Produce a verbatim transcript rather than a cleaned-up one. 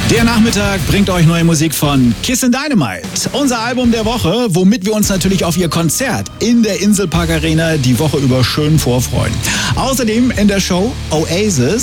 Der Nachmittag bringt euch neue Musik von Kissin' Dynamite. Unser Album der Woche, womit wir uns natürlich auf ihr Konzert in der Inselpark Arena die Woche über schön vorfreuen. Außerdem in der Show Oasis.